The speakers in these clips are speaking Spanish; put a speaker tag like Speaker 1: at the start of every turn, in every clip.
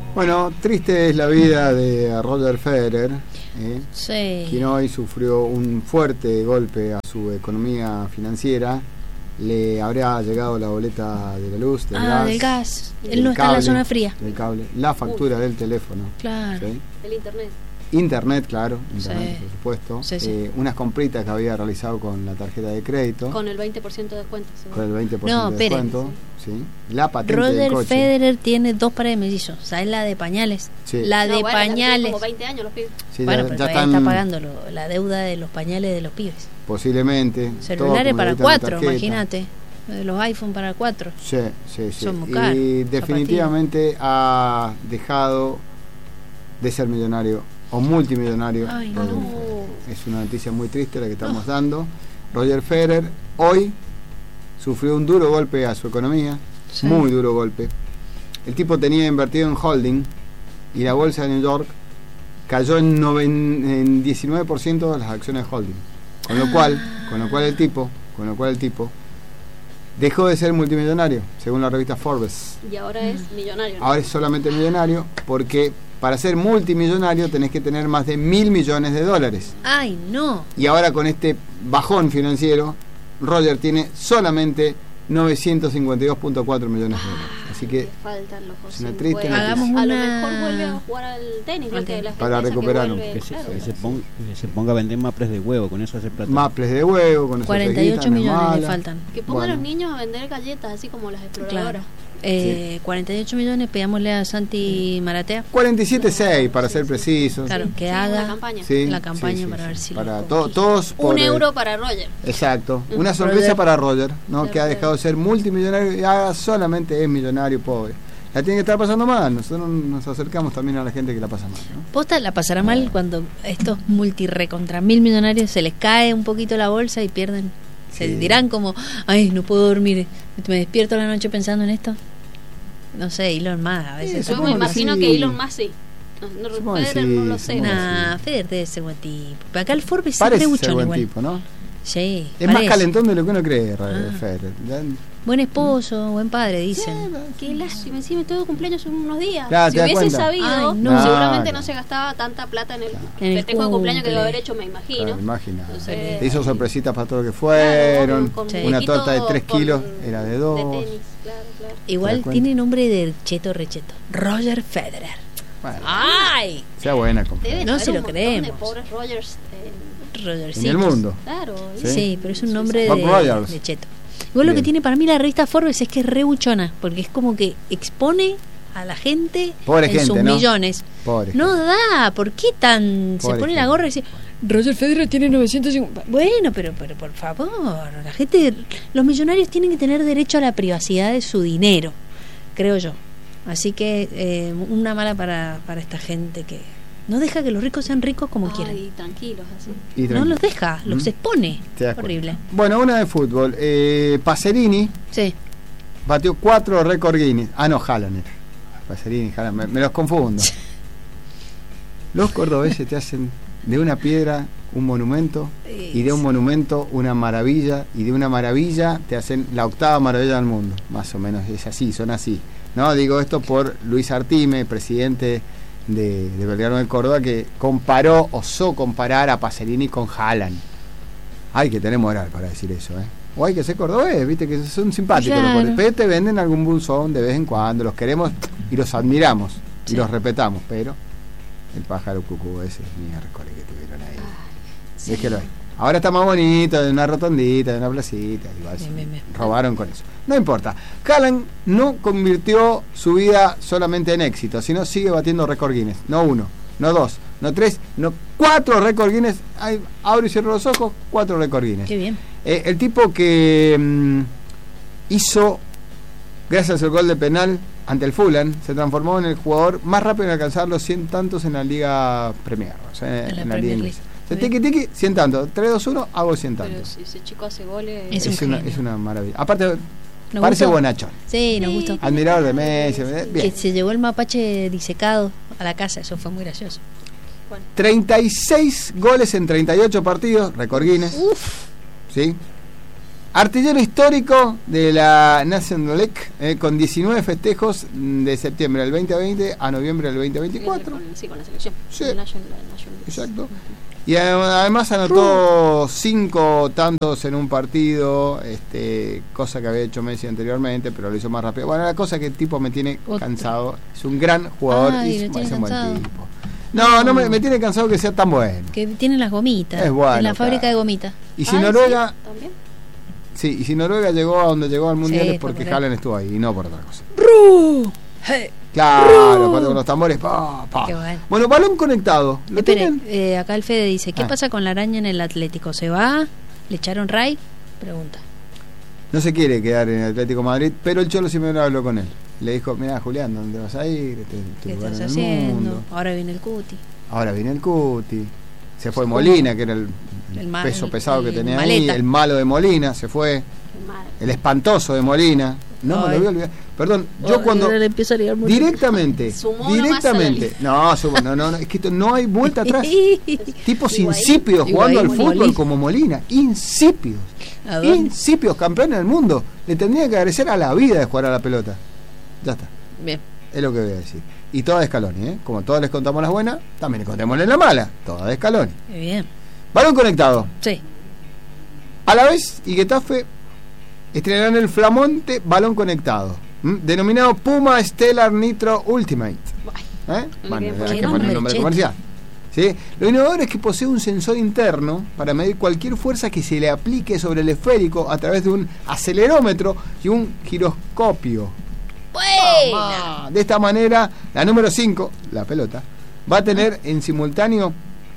Speaker 1: Bueno, triste es la vida de Roger Federer,
Speaker 2: sí,
Speaker 1: quien hoy sufrió un fuerte golpe a su economía financiera. Le habría llegado la boleta de la luz,
Speaker 2: del gas. Él no está en la zona fría.
Speaker 1: Del cable, la factura del teléfono.
Speaker 2: Claro.
Speaker 1: ¿Sí?
Speaker 3: El internet.
Speaker 1: Internet, claro, internet,
Speaker 2: Sí.
Speaker 1: por supuesto.
Speaker 2: Sí.
Speaker 1: Unas compritas que había realizado con la tarjeta de crédito.
Speaker 3: Con el 20% de descuento.
Speaker 1: Con el 20%
Speaker 2: No,
Speaker 1: de
Speaker 2: esperen.
Speaker 1: descuento. ¿Sí? La patente del
Speaker 2: Roger
Speaker 1: coche.
Speaker 2: Federer tiene 2 pares de mellizos. ¿Sabes la de pañales?
Speaker 1: Sí.
Speaker 2: La de
Speaker 3: Ya
Speaker 2: pañales.
Speaker 3: tienen como 20 años los pibes.
Speaker 1: Sí,
Speaker 2: Bueno,
Speaker 1: ya
Speaker 2: pero todavía
Speaker 1: están,
Speaker 2: está pagando la deuda de los pañales de los pibes.
Speaker 1: posiblemente.
Speaker 2: Celulares
Speaker 1: todo
Speaker 2: para
Speaker 1: acumuladito en la
Speaker 2: 4,
Speaker 1: tarjeta.
Speaker 2: imagínate. Los iPhone para 4.
Speaker 1: Sí.
Speaker 2: Son muy caros,
Speaker 1: Y definitivamente ha dejado de ser millonario o multimillonario.
Speaker 2: Ay,
Speaker 1: Roger
Speaker 2: no.
Speaker 1: Federer. Es una noticia muy triste la que estamos dando. Roger Federer hoy sufrió un duro golpe a su economía,
Speaker 2: Sí.
Speaker 1: muy duro golpe. El tipo tenía invertido en holding y la bolsa de New York cayó en 19% de las acciones de holding. Con lo cual el tipo dejó de ser multimillonario, según la revista Forbes.
Speaker 3: Y ahora es millonario. ¿no?
Speaker 1: Ahora es solamente millonario porque para ser multimillonario tenés que tener más de $1.000 millones.
Speaker 2: Ay, no.
Speaker 1: Y ahora con este bajón financiero, Roger tiene solamente 952.4 millones de dólares. Así que
Speaker 3: Le faltan los
Speaker 1: es una
Speaker 3: 50.
Speaker 1: triste noticia.
Speaker 2: Hagamos
Speaker 3: A lo
Speaker 2: una-
Speaker 3: mejor vuelve a jugar al tenis, ¿no? Que la gente
Speaker 1: Para
Speaker 3: esa que
Speaker 1: recuperarlo.
Speaker 3: vuelve,
Speaker 4: Que se,
Speaker 3: claro.
Speaker 4: que se ponga a vender maples de huevo, con eso hace plata.
Speaker 1: Maples de huevo, con esos
Speaker 2: 48
Speaker 1: tejitas, no es
Speaker 2: millones le
Speaker 1: mala.
Speaker 2: faltan.
Speaker 3: Que pongan
Speaker 1: Bueno.
Speaker 3: a los niños a vender galletas, así como las exploradoras.
Speaker 2: 48 millones, pegámosle a Santi Maratea.
Speaker 1: 47.6 para ser precisos.
Speaker 2: Claro, que
Speaker 3: Sí,
Speaker 2: haga
Speaker 3: una campaña.
Speaker 1: Sí,
Speaker 2: la campaña
Speaker 1: sí,
Speaker 2: para ver
Speaker 1: sí.
Speaker 2: si
Speaker 1: para
Speaker 2: lo
Speaker 1: todos por
Speaker 3: €1 para Roger.
Speaker 1: Exacto, una sonrisa
Speaker 2: Roger.
Speaker 1: para Roger, ¿no?
Speaker 3: Claro,
Speaker 1: Que ha
Speaker 3: claro.
Speaker 1: dejado de ser multimillonario y ahora solamente es millonario pobre. La tiene que estar pasando mal. Nosotros nos acercamos también a la gente que la pasa mal, ¿no?
Speaker 2: Posta la pasará mal cuando estos multirecontra 1.000 millonarios se les cae un poquito la bolsa y pierden. Se
Speaker 1: Sí.
Speaker 2: dirán como, ay, no puedo dormir, me despierto la noche pensando en esto. No sé, Elon Musk a veces.
Speaker 3: Yo
Speaker 1: supongo
Speaker 3: me
Speaker 1: que
Speaker 3: imagino
Speaker 1: sí.
Speaker 3: que Elon Musk sí. No,
Speaker 1: Supongo que
Speaker 3: Federer
Speaker 1: sí,
Speaker 3: no lo sé.
Speaker 1: supongo que
Speaker 2: Nah, Federer debe ser buen tipo. Pero acá el Forbes
Speaker 1: Parece
Speaker 2: siempre
Speaker 1: ser
Speaker 2: buchón
Speaker 1: buen
Speaker 2: igual.
Speaker 1: tipo, ¿no?
Speaker 2: Sí,
Speaker 1: Es más
Speaker 2: parece.
Speaker 1: calentón de lo que uno cree, Roger
Speaker 2: Ah.
Speaker 1: Federer. Ya-
Speaker 2: Buen esposo, buen padre, dicen.
Speaker 3: Qué lástima, encima todo cumpleaños son unos días.
Speaker 1: Claro,
Speaker 3: Si
Speaker 1: ¿te das
Speaker 3: hubiese
Speaker 1: cuenta?
Speaker 3: sabido,
Speaker 2: Ay, no.
Speaker 3: seguramente
Speaker 1: Claro.
Speaker 3: no se gastaba tanta plata en el
Speaker 2: En el
Speaker 3: festejo de cumpleaños que debe
Speaker 2: cumple.
Speaker 3: haber hecho, me imagino.
Speaker 1: Claro, imagina.
Speaker 3: Entonces,
Speaker 1: Te hizo sorpresitas para todos los que fueron.
Speaker 3: Claro, con
Speaker 2: Sí.
Speaker 1: Una
Speaker 3: muñequitos,
Speaker 1: torta de 3
Speaker 3: con-
Speaker 1: kilos era de 2.
Speaker 3: De tenis, claro.
Speaker 1: ¿Te
Speaker 2: Igual
Speaker 1: das cuenta?
Speaker 2: tiene nombre de cheto recheto. Roger Federer.
Speaker 1: Bueno,
Speaker 2: ¡Ay!
Speaker 1: sea buena
Speaker 3: Deben
Speaker 1: compañía.
Speaker 2: No,
Speaker 3: haber
Speaker 2: si
Speaker 3: un
Speaker 2: lo
Speaker 3: montón
Speaker 2: creemos.
Speaker 3: de pobres Rogers.
Speaker 2: Rogercitos.
Speaker 1: En el mundo.
Speaker 3: Claro.
Speaker 2: Sí, pero es un nombre
Speaker 1: Bob Rogers.
Speaker 2: de cheto. Igual lo
Speaker 1: Bien.
Speaker 2: que tiene para mí la revista Forbes es que es re buchona, porque es como que expone a la gente
Speaker 1: Pobre
Speaker 2: en
Speaker 1: gente,
Speaker 2: sus
Speaker 1: ¿no?
Speaker 2: millones.
Speaker 1: Pobre.
Speaker 2: No da, ¿por qué tan se
Speaker 1: Pobre
Speaker 2: pone la
Speaker 1: gente.
Speaker 2: gorra y dice Roger Federer tiene 950? Bueno, pero por favor, la gente, los millonarios tienen que tener derecho a la privacidad de su dinero, creo yo. Así que una mala para esta gente que no deja que los ricos sean ricos como quieren.
Speaker 3: Ay, tranquilos, así.
Speaker 1: Y
Speaker 2: No
Speaker 1: tranquilo.
Speaker 2: los deja, los expone.
Speaker 1: Te das cuenta.
Speaker 2: Horrible.
Speaker 1: Bueno, una de fútbol. Pacerini
Speaker 2: Sí.
Speaker 1: batió 4 récord Guinness. Ah, no, Haaland era. Pacerini, Haaland, me los confundo. Los cordobeses te hacen de una piedra un monumento, y de un monumento una maravilla, y de una maravilla te hacen la 8ª maravilla del mundo. Más o menos es así, son así. No, digo esto por Luis Artime, presidente de Belgrano de Córdoba, que osó comparar a Pacerini con Haaland. Hay que tener moral para decir eso, ¿eh? O hay que ser cordobés, viste, que son simpáticos.
Speaker 2: Claro.
Speaker 1: Los cordobeses te venden algún buzón de vez en cuando, los queremos y los admiramos y
Speaker 2: Sí.
Speaker 1: los respetamos, pero el pájaro cucú ese es miércoles que tuvieron ahí.
Speaker 2: Sí.
Speaker 1: Déjelo ahí. Ahora está más bonito, de una rotondita, de una placita, igual
Speaker 2: Bien.
Speaker 1: robaron con eso. No importa. Haaland no convirtió su vida solamente en éxito, sino sigue batiendo récord Guinness. No 1, no 2, no 3, no 4 récord Guinness. Ay, abro y cierro los ojos, 4 récord Guinness.
Speaker 2: Qué bien.
Speaker 1: El tipo que hizo, gracias al gol de penal ante el Fulham, se transformó en el jugador más rápido en alcanzar los 100 tantos en la Liga Premier, o sea, en la
Speaker 2: Premier
Speaker 1: Liga
Speaker 2: League.
Speaker 1: inglesa. Tiki, 100 tantos, 3-2-1, hago 100
Speaker 3: Pero
Speaker 1: tantos.
Speaker 3: si ese chico hace goles.
Speaker 2: Es un genio.
Speaker 1: Es una maravilla. Aparte,
Speaker 2: ¿Nos
Speaker 1: parece
Speaker 2: gustó?
Speaker 1: bonachón.
Speaker 2: Sí, nos
Speaker 3: Sí.
Speaker 2: gustó.
Speaker 1: Admirador de Messi.
Speaker 2: Que
Speaker 1: Bien.
Speaker 2: se llevó el mapache disecado a la casa, eso fue muy gracioso.
Speaker 1: 36 goles en 38 partidos, récord Guinness. ¿Sí? Artillero histórico de la National League, con 19 festejos de septiembre del 2020 a noviembre del 2024.
Speaker 3: Con la selección.
Speaker 1: Sí.
Speaker 3: La National
Speaker 1: Exacto. Y además anotó 5 tantos en un partido, cosa que había hecho Messi anteriormente, pero lo hizo más rápido. Bueno, la cosa que el tipo me tiene cansado. Es un gran jugador y es un buen tipo. No, me tiene cansado que sea tan bueno.
Speaker 2: Que tiene las gomitas.
Speaker 1: Es bueno,
Speaker 2: en la fábrica de gomitas.
Speaker 1: Y si Noruega...
Speaker 3: ¿Sí? ¿También?
Speaker 1: Sí, y si Noruega llegó a donde llegó al Mundial
Speaker 2: Sí,
Speaker 1: es porque
Speaker 2: por
Speaker 1: Haaland estuvo ahí y no por otra cosa.
Speaker 2: ¡Ru! Hey.
Speaker 1: Claro, con los tambores. Pa.
Speaker 2: Qué bueno.
Speaker 1: Bueno, balón conectado. ¿Lo
Speaker 2: Espere,
Speaker 1: tienen?
Speaker 2: acá el Fede dice, ¿qué pasa con la araña en el Atlético? ¿Se va? ¿Le echaron ray? Pregunta.
Speaker 1: No se quiere quedar en el Atlético de Madrid, pero el Cholo siempre habló con él. Le dijo, mira Julián, ¿dónde vas a ir?
Speaker 2: ¿Qué
Speaker 1: lugar
Speaker 2: estás
Speaker 1: en el
Speaker 2: haciendo?
Speaker 1: mundo.
Speaker 2: Ahora viene el Cuti.
Speaker 1: Ahora viene el Cuti. Se fue Molina, que era el peso pesado que tenía
Speaker 2: maleta.
Speaker 1: ahí. El malo de Molina se fue. El espantoso de Molina. No, me lo voy a olvidar. Perdón, yo cuando... Directamente. No, es que esto no hay vuelta atrás. Tipos insípidos jugando al fútbol como Molina. Insípidos. Insípidos, campeones del mundo. Le tendría que agradecer a la vida de jugar a la pelota. Ya está.
Speaker 2: Bien.
Speaker 1: Es lo que voy a decir. Y toda de Scaloni, ¿eh? Como todas les contamos las buenas, también les contémosle la mala. Toda de Scaloni.
Speaker 2: Bien.
Speaker 1: Balón conectado.
Speaker 2: Sí.
Speaker 1: A la vez, y Getafe estrenarán el flamante balón conectado, denominado Puma Stellar Nitro Ultimate. Bueno, hay que poner un nombre comercial. ¿Sí? Lo innovador es que posee un sensor interno para medir cualquier fuerza que se le aplique sobre el esférico a través de un acelerómetro y un giroscopio.
Speaker 2: Buena.
Speaker 1: De esta manera, la número 5, la pelota, va a tener en simultáneo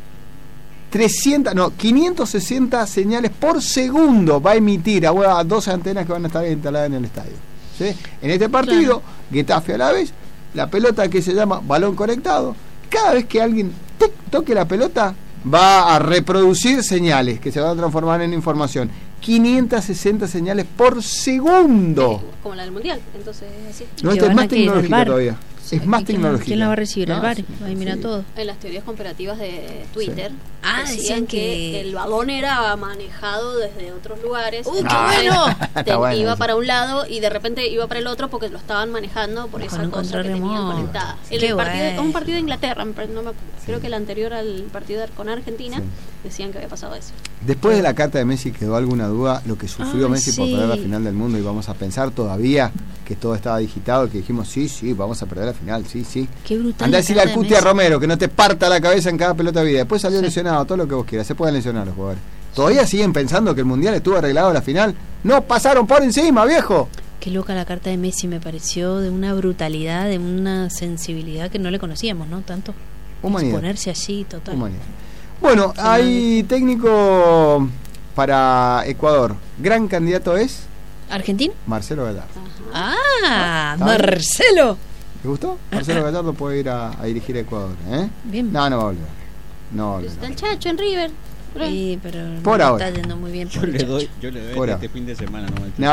Speaker 1: 560 señales por segundo. Va a emitir a 12 antenas que van a estar instaladas en el estadio. ¿Sí? En este partido, Getafe a la vez, la pelota que se llama balón conectado, cada vez que alguien toque la pelota, va a reproducir señales que se van a transformar en información. 560 señales por segundo.
Speaker 3: Como la del Mundial, entonces es así.
Speaker 1: No, esta es más tecnológica todavía. Es más tecnológica.
Speaker 2: ¿Quién la va a recibir?
Speaker 1: No,
Speaker 2: ¿El VAR?
Speaker 1: sí,
Speaker 2: Ahí mira todo.
Speaker 3: En las teorías comparativas de Twitter
Speaker 2: decían
Speaker 3: que el balón era manejado desde otros lugares.
Speaker 2: ¡Qué bueno!
Speaker 3: Iba para un lado y de repente iba para el otro porque lo estaban manejando por esa cosa que tenían conectada. Un partido de Inglaterra, creo que el anterior al partido con Argentina, decían que había pasado eso.
Speaker 1: Después de la carta de Messi quedó alguna duda lo que sufrió Messi por perder la final del mundo, y vamos a pensar todavía que todo estaba digitado, que dijimos sí, vamos a perder la final, sí.
Speaker 2: Qué brutal.
Speaker 1: Andá a decirle al Cuti a Romero que no te parta la cabeza en cada pelota de vida. Después salió lesionado, todo lo que vos quieras, se pueden lesionar los jugadores. ¿Todavía siguen pensando que el Mundial estuvo arreglado a la final? ¡No pasaron por encima, viejo!
Speaker 2: Qué loca la carta de Messi, me pareció de una brutalidad, de una sensibilidad que no le conocíamos, ¿no? Tanto.
Speaker 1: Humanidad.
Speaker 2: Ponerse allí, total.
Speaker 1: Humanidad. Bueno, hay técnico para Ecuador. Gran candidato es...
Speaker 2: ¿Argentín?
Speaker 1: Marcelo Gallardo.
Speaker 2: ¡Ah! ¡Marcelo!
Speaker 1: ¿Te gustó? Marcelo Gallardo puede ir a dirigir a Ecuador, ¿eh?
Speaker 2: Bien.
Speaker 1: No va a volver. No va a volver.
Speaker 3: Está el Chacho en River.
Speaker 2: Sí, pero
Speaker 1: por
Speaker 2: no
Speaker 1: ahora.
Speaker 2: Está yendo muy bien.
Speaker 4: Yo le doy este fin de semana.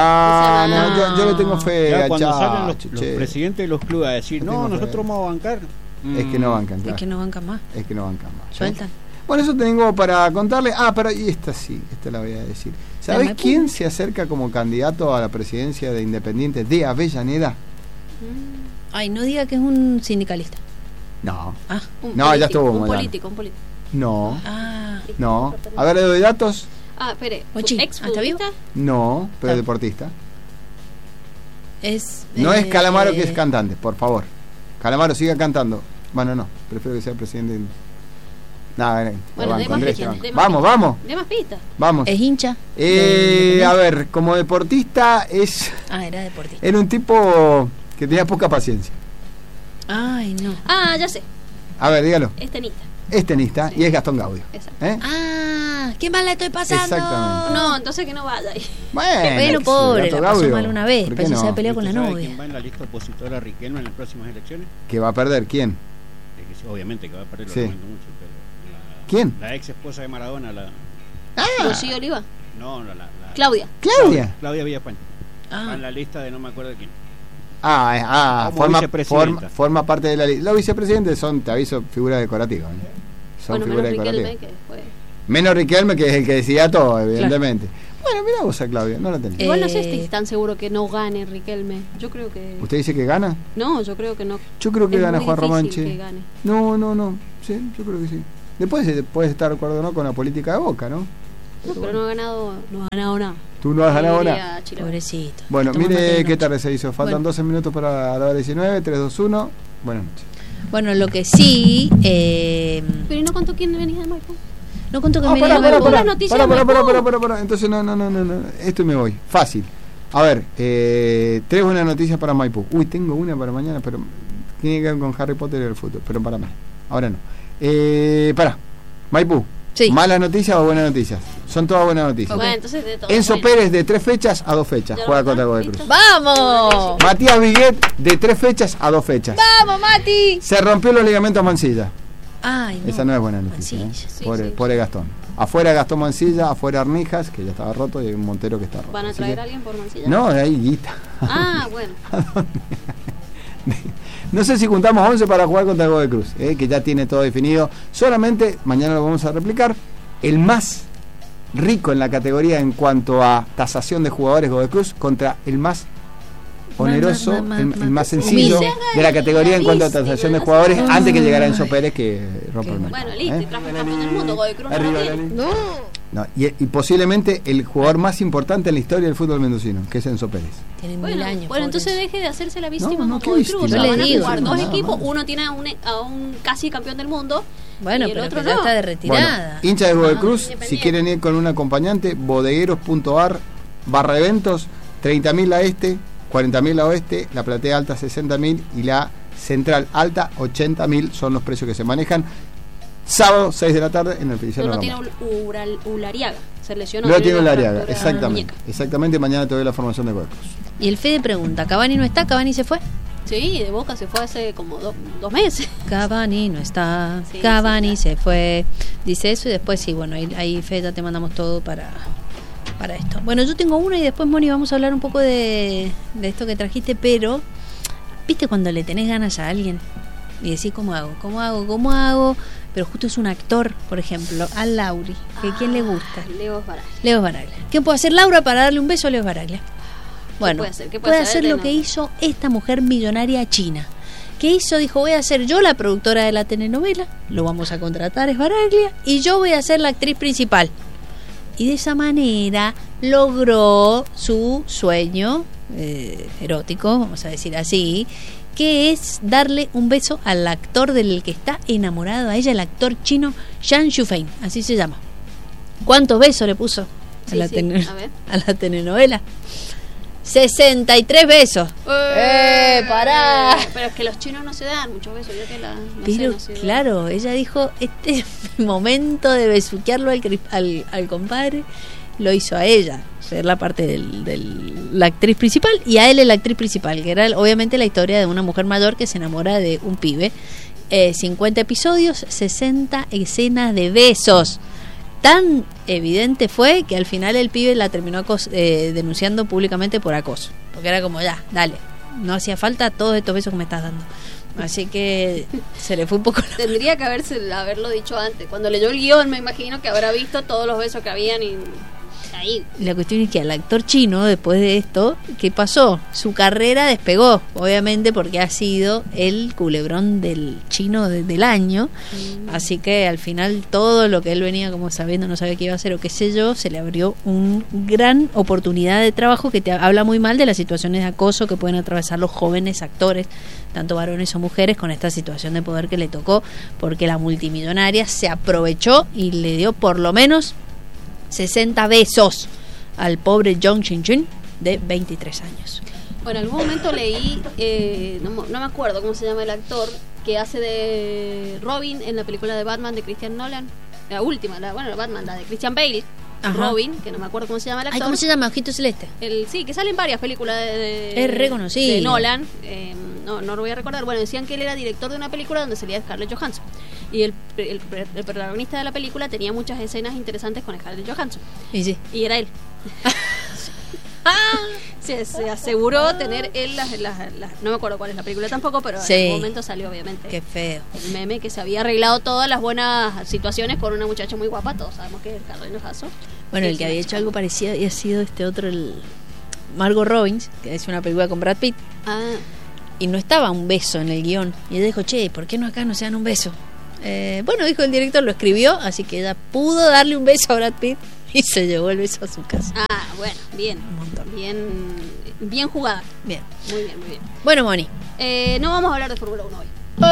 Speaker 1: Yo le tengo fe
Speaker 4: ya
Speaker 1: al
Speaker 4: cuando
Speaker 1: Chacho.
Speaker 4: salgan los presidentes de los clubes a decir, nosotros vamos a bancar.
Speaker 1: Es que no bancan, claro.
Speaker 2: Es que no bancan más. Sueltan.
Speaker 1: Bueno, eso tengo para contarle. Pero y esta la voy a decir. ¿Sabés quién se acerca como candidato a la presidencia de Independiente de Avellaneda?
Speaker 2: Ay, no diga que es un sindicalista.
Speaker 1: No.
Speaker 3: Ya
Speaker 1: estuvo
Speaker 3: un político.
Speaker 1: No. No. A ver, le doy datos.
Speaker 3: Espere.
Speaker 2: ¿Está vivo?
Speaker 1: No, pero deportista. No es Calamaro, que es cantante, por favor. Calamaro, siga cantando. Bueno, no, prefiero que sea presidente. Vamos.
Speaker 3: De más pistas.
Speaker 1: Vamos.
Speaker 2: ¿Es hincha?
Speaker 1: A ver, como deportista es...
Speaker 2: era deportista.
Speaker 1: Era un tipo que tenía poca paciencia.
Speaker 2: Ay, no.
Speaker 3: Ya sé.
Speaker 1: A ver, dígalo.
Speaker 3: Es tenista.
Speaker 1: Y es Gastón Gaudio.
Speaker 3: Exacto.
Speaker 2: Qué mal la estoy pasando.
Speaker 1: Exactamente.
Speaker 3: No, entonces que no vaya ahí.
Speaker 2: Bueno, pobre, la pasó mal una vez, pero se peleó con la novia.
Speaker 4: ¿Quién va en la lista opositora a Riquelme en las próximas elecciones?
Speaker 1: ¿Que va a perder? ¿Quién?
Speaker 4: Obviamente que va a perder, lo lamento mucho, pero
Speaker 1: ¿quién?
Speaker 4: La ex esposa de Maradona,
Speaker 3: Rocío Oliva.
Speaker 4: No,
Speaker 3: Claudia
Speaker 4: Villafañe. Va en la lista de no me acuerdo de quién.
Speaker 1: Forma parte de la lista. Los vicepresidentes son, te aviso, figuras decorativas. Son figuras decorativas. Menos Riquelme, que es el que decía todo, evidentemente. Claro. Bueno, mirá vos a Claudia, no la tenés.
Speaker 3: Igual no sé si estoy tan seguro que no gane Riquelme. Yo creo que...
Speaker 1: ¿Usted dice que gana?
Speaker 3: No, yo creo que no.
Speaker 1: Yo creo que
Speaker 3: es
Speaker 1: gana
Speaker 3: muy
Speaker 1: Juan Román,
Speaker 3: difícil
Speaker 1: che.
Speaker 3: que gane.
Speaker 1: No. Sí, yo creo que sí. Después puedes estar de acuerdo o no con la política de Boca, ¿no?
Speaker 3: Pero no ha ganado nada.
Speaker 1: Tú no has ganado nada.
Speaker 2: Pobrecito.
Speaker 1: Bueno,
Speaker 2: Toma
Speaker 1: mire
Speaker 2: mate
Speaker 1: qué
Speaker 2: de
Speaker 1: tarde se hizo. Faltan 12 minutos para la hora 19. 3, 2, 1. Buenas noches.
Speaker 2: Bueno, lo que sí...
Speaker 3: Pero ¿y no contó quién venía de Maipú?
Speaker 2: No contó que me
Speaker 1: Pará.
Speaker 3: Maipú.
Speaker 1: Entonces no. Esto me voy. Fácil. A ver, 3 buenas noticias para Maipú. Uy, tengo una para mañana, pero tiene que ver con Harry Potter y el fútbol. Pero para mí. Ahora no. Pará. Maipú.
Speaker 2: Sí.
Speaker 1: ¿Malas noticias o buenas noticias? Son todas buenas noticias.
Speaker 3: Bueno, entonces de todo.
Speaker 1: Enzo Pérez de 3 fechas a 2 fechas. Juega contra Godoy Cruz.
Speaker 2: ¡Vamos!
Speaker 1: Matías Viguet de 3 fechas a 2 fechas.
Speaker 2: ¡Vamos, Mati!
Speaker 1: Se rompió los ligamentos Mancilla.
Speaker 2: Ay, no.
Speaker 1: Esa no es buena noticia.
Speaker 2: Mancilla.
Speaker 1: Pobre Gastón. Afuera Gastón Mancilla, afuera Arnijas, que ya estaba roto, y hay un Montero que está roto.
Speaker 3: ¿Van a traer a alguien por Mancilla?
Speaker 1: No, de ahí guita.
Speaker 3: Bueno.
Speaker 1: No sé si juntamos 11 para jugar contra Godoy Cruz, que ya tiene todo definido. Solamente, mañana lo vamos a replicar, el más rico en la categoría en cuanto a tasación de jugadores Godoy Cruz contra el más oneroso, el más sencillo de la categoría en cuanto a tasación de jugadores, antes que llegara Enzo Pérez, que rompe el mercado.
Speaker 3: Bueno, listo, y trajo el campeón del mundo, Godoy Cruz no tiene.
Speaker 1: No, y posiblemente el jugador más importante en la historia del fútbol mendocino, que es Enzo Pérez.
Speaker 2: Tienen 1000 años.
Speaker 3: Bueno, entonces deje de hacerse la víctima
Speaker 1: No,
Speaker 3: como Godoy Cruz.
Speaker 2: Yo
Speaker 3: Van
Speaker 2: le
Speaker 3: a
Speaker 2: digo,
Speaker 3: jugar 2
Speaker 1: nada
Speaker 3: equipos,
Speaker 1: más.
Speaker 3: uno tiene a un casi campeón del mundo.
Speaker 2: Bueno,
Speaker 3: y el
Speaker 2: pero
Speaker 3: otro
Speaker 2: ya
Speaker 3: no.
Speaker 2: está de retirada.
Speaker 1: Bueno, hincha de Godoy Cruz, si
Speaker 3: independiente.
Speaker 1: quieren ir con un acompañante, bodegueros.ar/eventos, 30.000 la este, 40.000 la oeste, la platea alta 60.000 y la central alta 80.000 son los precios que se manejan. Sábado 6 de la tarde en el Feliciano
Speaker 3: No tiene
Speaker 1: Román.
Speaker 3: Ulariaga, se lesionó.
Speaker 1: No tiene
Speaker 3: una
Speaker 1: Ulariaga,
Speaker 3: fractura
Speaker 1: exactamente.
Speaker 3: muñeca.
Speaker 1: Exactamente, mañana te doy la formación de Godoy Cruz.
Speaker 2: Y el Fede pregunta, ¿Cavani no está? ¿Cavani se fue?
Speaker 3: Sí, de Boca se fue hace como 2 meses.
Speaker 2: Cavani no está,
Speaker 3: Sí,
Speaker 2: Cavani
Speaker 3: sí,
Speaker 2: se fue. Dice eso y después sí, bueno, ahí Fede ya te mandamos todo para esto. Bueno, yo tengo una y después, Moni, vamos a hablar un poco de esto que trajiste, pero ¿viste cuando le tenés ganas a alguien? Y decís, ¿cómo hago? Pero justo es un actor, por ejemplo, a Lauri, que ¿quién le gusta? Leo Baraglia. ¿Qué puede hacer Laura para darle un beso a Leo Baraglia? Bueno,
Speaker 3: ¿Qué
Speaker 2: puede hacer lo que hizo esta mujer millonaria china. ¿Qué hizo? Dijo, voy a ser yo la productora de la telenovela, lo vamos a contratar, es Baraglia, y yo voy a ser la actriz principal. Y de esa manera logró su sueño erótico, vamos a decir así, que es darle un beso al actor del que está enamorado a ella, el actor chino Zhang Yufei, así se llama. ¿Cuántos besos le puso a la telenovela? 63 besos. ¡Pará!
Speaker 3: Pero es que los chinos no se dan muchos besos. Yo que
Speaker 2: pero claro, ella dijo, este es mi momento de besuquearlo al compadre. Lo hizo a ella, ser la parte de la actriz principal, y a él la actriz principal, que era obviamente la historia de una mujer mayor que se enamora de un pibe. 50 episodios, 60 escenas de besos. Tan evidente fue que al final el pibe la terminó denunciando públicamente por acoso, porque era como, ya, dale, no hacía falta todos estos besos que me estás dando. Así que se le fue un poco
Speaker 3: Tendría que haberlo dicho antes. Cuando leyó el guión, me imagino que habrá visto todos los besos que habían y ahí.
Speaker 2: La cuestión es que al actor chino, después de esto, ¿qué pasó? Su carrera despegó, obviamente, porque ha sido el culebrón del chino del año. Así que al final todo lo que él venía como sabiendo, no sabía qué iba a hacer o qué sé yo, se le abrió una gran oportunidad de trabajo que te habla muy mal de las situaciones de acoso que pueden atravesar los jóvenes actores, tanto varones o mujeres, con esta situación de poder que le tocó, porque la multimillonaria se aprovechó y le dio por lo menos 60 besos al pobre Jong Shin-jun de 23 años.
Speaker 3: Bueno, en algún momento leí, no me acuerdo cómo se llama el actor, que hace de Robin en la película de Batman de Christian Nolan, la última, la Batman, la de Christian Bale. Ajá. Robin, que no me acuerdo cómo se llama el actor.
Speaker 2: ¿Cómo se llama? Ojito Celeste.
Speaker 3: Sí, que sale en varias películas
Speaker 2: es reconocido.
Speaker 3: De Nolan. No lo voy a recordar. Bueno, decían que él era director de una película donde salía Scarlett Johansson. Y el protagonista de la película tenía muchas escenas interesantes con Scarlett Johansson.
Speaker 2: Y sí.
Speaker 3: Y era él. se aseguró tener él no me acuerdo cuál es la película tampoco, pero en algún momento salió obviamente.
Speaker 2: Qué feo.
Speaker 3: El meme que se había arreglado todas las buenas situaciones con una muchacha muy guapa, todos sabemos que es Scarlett Johansson.
Speaker 2: Bueno, el que había hecho algo parecido había sido el Margot Robbins, que es una película con Brad Pitt. Y no estaba un beso en el guión. Y ella dijo, che, ¿por qué no acá no se dan un beso? Bueno, dijo el director, lo escribió, así que ella pudo darle un beso a Brad Pitt y se llevó el beso a su casa.
Speaker 3: Bueno, bien. Un montón. Bien jugada.
Speaker 2: Bien.
Speaker 3: Muy bien, muy bien.
Speaker 2: Bueno, Moni.
Speaker 3: No vamos a hablar de Fórmula 1 hoy.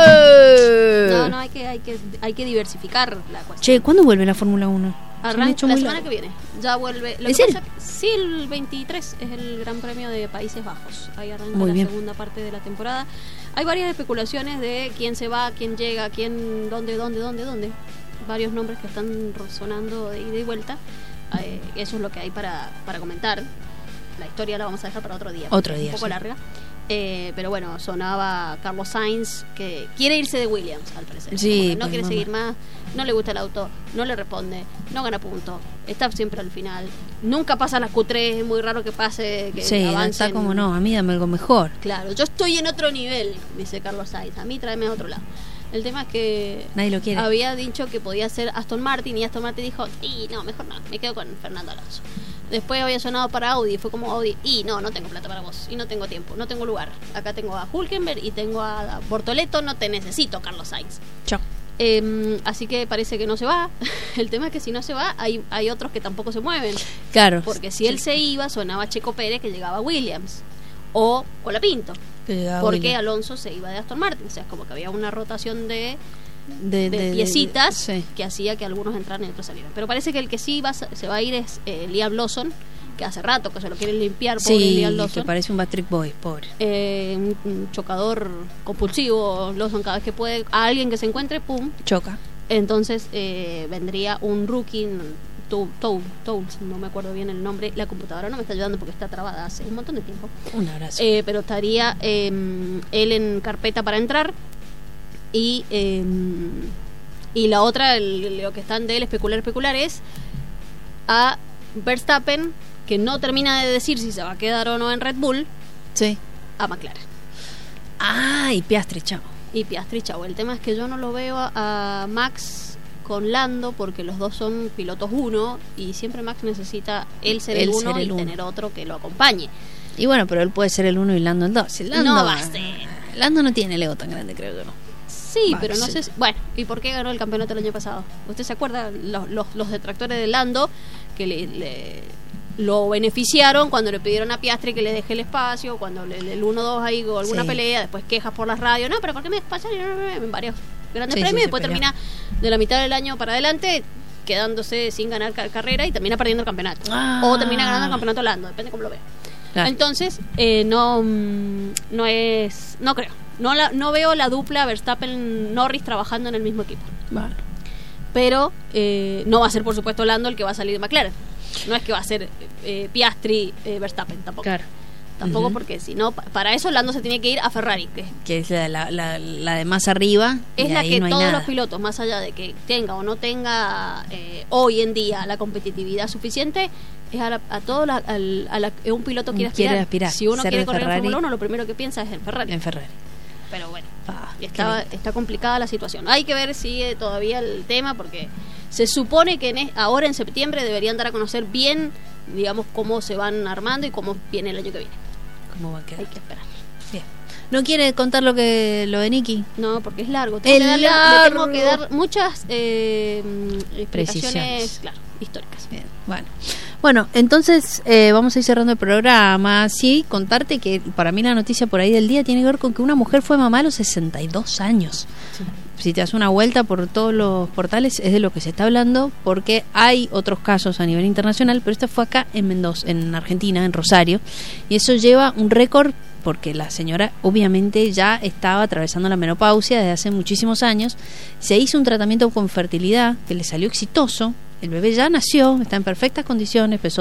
Speaker 3: No, hay que diversificar la cuestión.
Speaker 2: Che, ¿cuándo vuelve la Fórmula 1?
Speaker 3: Arranca la semana que viene. Ya vuelve. Lo que pasa que sí, el 23 es el Gran Premio de Países Bajos. Ahí arranca la segunda parte de la temporada. Hay varias especulaciones de quién se va, quién llega, quién, dónde. Varios nombres que están sonando de ida y vuelta. Eso es lo que hay para comentar. La historia la vamos a dejar para otro día. Un poco larga. Pero bueno, sonaba Carlos Sainz, que quiere irse de Williams, al parecer.
Speaker 2: Sí,
Speaker 3: no quiere seguir más, no le gusta el auto, no le responde, no gana punto, está siempre al final, nunca pasa las Q3, es muy raro que pase, que avancen.
Speaker 2: Está como no, a mí dame algo mejor.
Speaker 3: Claro, yo estoy en otro nivel, dice Carlos Sainz, a mí tráeme a otro lado. El tema es que
Speaker 2: nadie lo quiere.
Speaker 3: Había dicho que podía ser Aston Martin y Aston Martin dijo, no, mejor no, me quedo con Fernando Alonso. Después había sonado para Audi, fue como Audi, no tengo plata para vos, y no tengo tiempo, no tengo lugar. Acá tengo a Hülkenberg y tengo a Bortoleto, no te necesito, Carlos Sainz.
Speaker 2: Chao.
Speaker 3: Así que parece que no se va. El tema es que si no se va, hay otros que tampoco se mueven.
Speaker 2: Claro.
Speaker 3: Porque si él se iba, sonaba Checo Pérez que llegaba a Williams, o Colapinto, porque Alonso se iba de Aston Martin. O sea, es como que había una rotación de piecitas que hacía que algunos entraran y otros salieran. Pero parece que el que sí se va a ir es Liam Lawson, que hace rato que se lo quieren limpiar, pobre Liam Lawson.
Speaker 2: Que parece un Backstreet Boy, pobre.
Speaker 3: Un chocador compulsivo, Lawson cada vez que puede, a alguien que se encuentre, pum,
Speaker 2: choca.
Speaker 3: Entonces vendría un rookie, Towles, no me acuerdo bien el nombre, la computadora no me está ayudando porque está trabada hace un montón de tiempo.
Speaker 2: Un abrazo.
Speaker 3: Pero estaría él en carpeta para entrar. Y la otra, lo que están de él especular es a Verstappen, que no termina de decir si se va a quedar o no en Red Bull, a McLaren.
Speaker 2: Y Piastri, chao.
Speaker 3: El tema es que yo no lo veo a Max con Lando, porque los dos son pilotos uno y siempre Max necesita él ser el uno y tener otro que lo acompañe.
Speaker 2: Y bueno, pero él puede ser el 1 y Lando el 2.
Speaker 3: No va a ser.
Speaker 2: Lando no tiene el ego tan grande, creo que no.
Speaker 3: Sí, pero no sé. Bueno, ¿y por qué ganó el campeonato el año pasado? ¿Usted se acuerda? Los detractores de Lando que lo beneficiaron cuando le pidieron a Piastri que le deje el espacio, cuando el 1-2 ahí o alguna pelea, después quejas por las radios. No, pero ¿por qué me despacharon en varios grandes premios? Después termina de la mitad del año para adelante quedándose sin ganar carrera y termina perdiendo el campeonato. O termina ganando el campeonato Lando, depende cómo lo vea. Claro. Entonces, no creo. No veo la dupla Verstappen-Norris trabajando en el mismo equipo.
Speaker 2: Vale.
Speaker 3: Pero no va a ser, por supuesto, Lando el que va a salir de McLaren. No es que va a ser Piastri-Verstappen tampoco. Claro. Tampoco porque si no, para eso Lando se tiene que ir a Ferrari. Que es
Speaker 2: la de más arriba.
Speaker 3: Es la que todos los pilotos, más allá de que tenga o no tenga hoy en día la competitividad suficiente, es a todos un piloto quiere aspirar. Si uno quiere correr en Fórmula 1, lo primero que piensa es en Ferrari. Pero bueno, está complicada la situación. Hay que ver si todavía el tema, porque se supone que ahora en septiembre deberían dar a conocer bien, digamos, cómo se van armando y cómo viene el año que viene.
Speaker 2: ¿Cómo va a quedar?
Speaker 3: Hay que esperar.
Speaker 2: Bien. ¿No quiere contar lo de Nicky?
Speaker 3: No, porque es largo. Le tengo que dar muchas explicaciones, claro, históricas.
Speaker 2: Bien. Bueno, entonces vamos a ir cerrando el programa. Sí, contarte que para mí la noticia por ahí del día tiene que ver con que una mujer fue mamá a los 62 años. Sí. Si te das una vuelta por todos los portales es de lo que se está hablando, porque hay otros casos a nivel internacional, pero esta fue acá en Mendoza, en Argentina, en Rosario, y eso lleva un récord porque la señora obviamente ya estaba atravesando la menopausia desde hace muchísimos años. Se hizo un tratamiento con fertilidad que le salió exitoso. El bebé ya nació, está en perfectas condiciones, pesó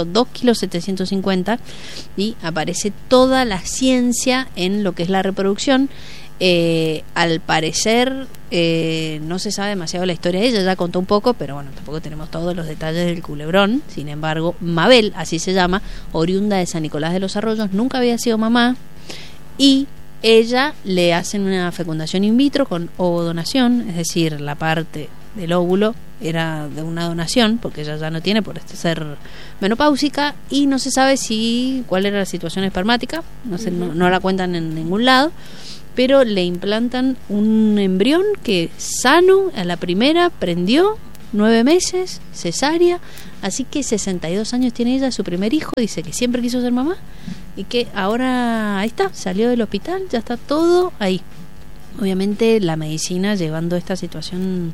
Speaker 2: 2,750 kilos y aparece toda la ciencia en lo que es la reproducción. Al parecer no se sabe demasiado la historia de ella, ya contó un poco, pero bueno, tampoco tenemos todos los detalles del culebrón. Sin embargo, Mabel, así se llama, oriunda de San Nicolás de los Arroyos, nunca había sido mamá, y ella le hacen una fecundación in vitro con ovodonación, es decir, la parte del óvulo era de una donación, porque ella ya no tiene por ser menopáusica, y no se sabe cuál era la situación espermática, no la cuentan en ningún lado, pero le implantan un embrión que sano, a la primera prendió, 9 meses, cesárea, así que 62 años tiene ella, su primer hijo, dice que siempre quiso ser mamá y que ahora ahí está, salió del hospital, ya está todo ahí. Obviamente la medicina llevando esta situación,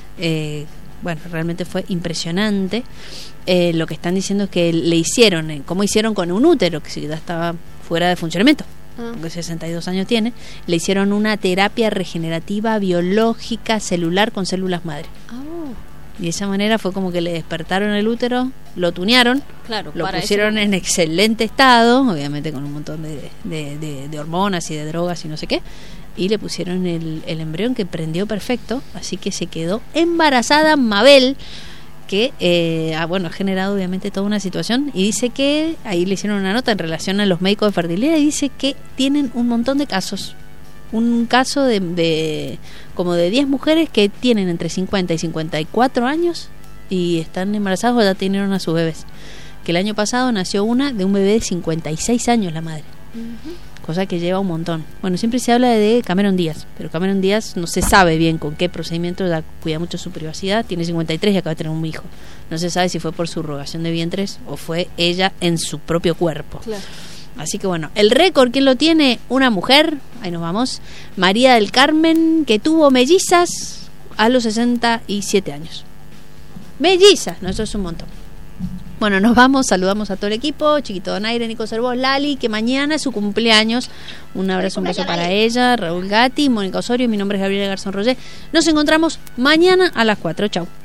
Speaker 2: realmente fue impresionante. Lo que están diciendo es que le hicieron, como hicieron con un útero, que ya estaba fuera de funcionamiento, porque 62 años tiene, le hicieron una terapia regenerativa biológica celular con células madre. Y de esa manera fue como que le despertaron el útero, lo tunearon, lo pusieron en excelente estado, obviamente con un montón de hormonas y de drogas y no sé qué, y le pusieron el embrión que prendió perfecto, así que se quedó embarazada Mabel, que ha generado obviamente toda una situación, y dice que ahí le hicieron una nota en relación a los médicos de fertilidad y dice que tienen un montón de casos. Un caso de como de 10 mujeres que tienen entre 50 y 54 años y están embarazadas o ya tienen a sus bebés. Que el año pasado nació una de un bebé de 56 años, la madre. Cosa que lleva un montón. Bueno, siempre se habla de Cameron Díaz, pero Cameron Díaz no se sabe bien con qué procedimiento, ya cuida mucho su privacidad, tiene 53 y acaba de tener un hijo. No se sabe si fue por subrogación de vientres o fue ella en su propio cuerpo. Claro. Así que bueno, el récord, ¿quién lo tiene? Una mujer, ahí nos vamos, María del Carmen, que tuvo mellizas a los 67 años. Mellizas, no, eso es un montón. Bueno, nos vamos, saludamos a todo el equipo, Chiquito Donaire, Nico Cervós, Lali, que mañana es su cumpleaños. Un abrazo, un beso para ella, Raúl Gatti, Mónica Osorio, mi nombre es Gabriela Garzón Roger. Nos encontramos mañana a las 4, chau.